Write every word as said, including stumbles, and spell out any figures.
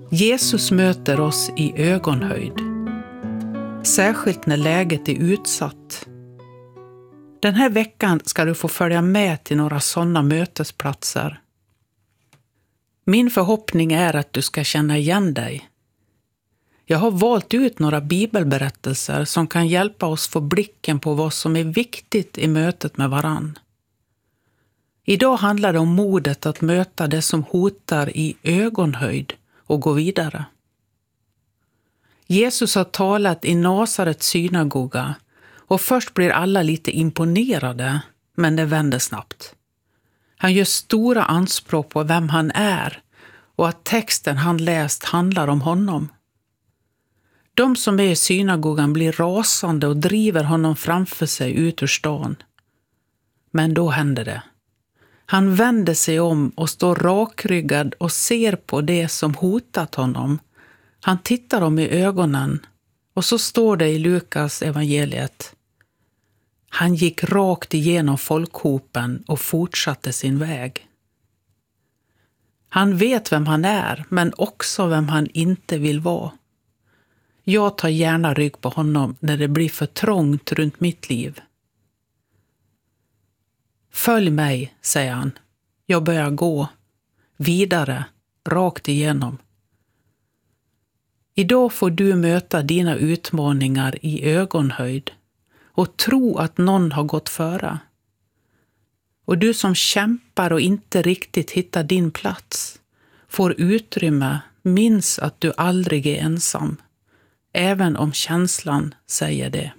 Jesus möter oss i ögonhöjd. Särskilt när läget är utsatt. Den här veckan ska du få följa med till några sådana mötesplatser. Min förhoppning är att du ska känna igen dig. Jag har valt ut några bibelberättelser som kan hjälpa oss få blicken på vad som är viktigt i mötet med varann. Idag handlar det om modet att möta det som hotar i ögonhöjd och gå vidare. Jesus har talat i Nasarets synagoga och först blir alla lite imponerade, men det vänder snabbt. Han gör stora anspråk på vem han är och att texten han läst handlar om honom. De som är i synagogan blir rasande och driver honom framför sig ut ur stan. Men då händer det. Han vänder sig om och står rakryggad och ser på det som hotat honom. Han tittar dem i ögonen och så står det i Lukas evangeliet. Han gick rakt igenom folkhopen och fortsatte sin väg. Han vet vem han är, men också vem han inte vill vara. Jag tar gärna rygg på honom när det blir för trångt runt mitt liv. Följ mig, säger han. Jag börjar gå. Vidare, rakt igenom. Idag får du möta dina utmaningar i ögonhöjd och tro att någon har gått före. Och du som kämpar och inte riktigt hittar din plats får utrymme, minns att du aldrig är ensam, även om känslan säger det.